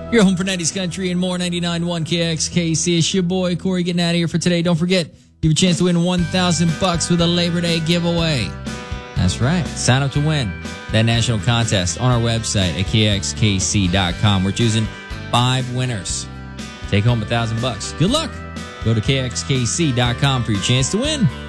You're home for 90s Country and more. 99.1 KXKC. It's your boy Corey getting out of here for today. Don't forget, you have a chance to win $1,000 with a Labor Day giveaway. That's right. Sign up to win that national contest on our website at KXKC.com. We're choosing 5 winners. Take home $1,000. Good luck. Go to KXKC.com for your chance to win.